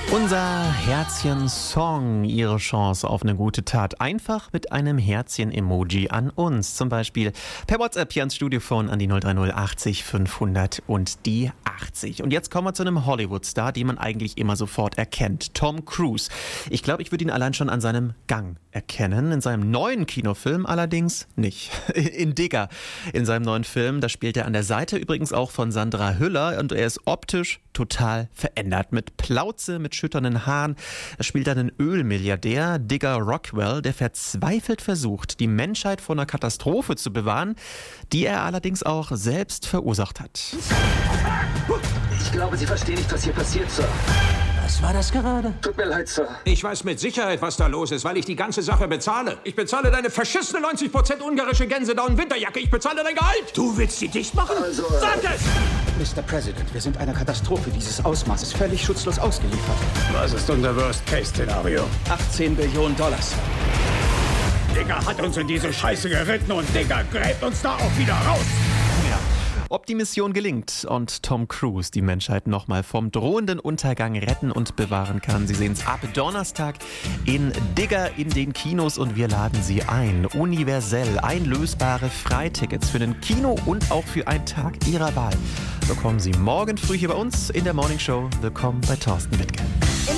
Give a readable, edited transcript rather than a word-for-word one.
Unser Herzchen-Song, Ihre Chance auf eine gute Tat. Einfach mit einem Herzchen-Emoji an uns. Zum Beispiel per WhatsApp hier ans Studiophone an die 030 80 500 und die 80. Und jetzt kommen wir zu einem Hollywood-Star, den man eigentlich immer sofort erkennt. Tom Cruise. Ich glaube, ich würde ihn allein schon an seinem Gang erkennen. In seinem neuen Kinofilm allerdings nicht. In Digger. In seinem neuen Film, da spielt er an der Seite übrigens auch von Sandra Hüller und er ist optisch total verändert. Mit Plauze, mit schütternden Haaren. Er spielt einen Ölmilliardär, Digger Rockwell, der verzweifelt versucht, die Menschheit vor einer Katastrophe zu bewahren, die er allerdings auch selbst verursacht hat. Ich glaube, Sie verstehen nicht, was hier passiert, Sir. Was war das gerade? Tut mir leid, Sir. Ich weiß mit Sicherheit, was da los ist, weil ich die ganze Sache bezahle. Ich bezahle deine verschissene 90% ungarische Gänsedown-Winterjacke. Ich bezahle dein Gehalt. Du willst sie dicht machen? Also, Sag es! Mr. President, wir sind einer Katastrophe dieses Ausmaßes völlig schutzlos ausgeliefert. Was ist unser Worst-Case-Szenario? 18 Billionen Dollars. Digger hat uns in diese Scheiße geritten und Digger gräbt uns da auch wieder raus. Ja. Ob die Mission gelingt und Tom Cruise die Menschheit nochmal vom drohenden Untergang retten und bewahren kann, Sie sehen es ab Donnerstag in Digger in den Kinos und wir laden Sie ein. Universell einlösbare Freitickets für den Kino und auch für einen Tag Ihrer Wahl bekommen Sie morgen früh hier bei uns in der Morning Show. Willkommen bei Thorsten Wittke.